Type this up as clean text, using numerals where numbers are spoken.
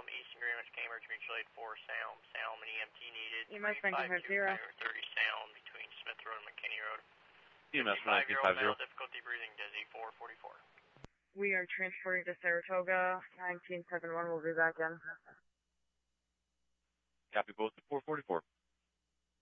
Eastern Greenwich, Cambridge, Mutual Aid 4, Salem, and EMT needed. EMS 1950. 30 Sound between Smith Road and McKinney Road. EMS 55-year-old male, difficulty breathing, Dizzy 444. We are transporting to Saratoga, 1971. We'll be back in. Copy both at 444.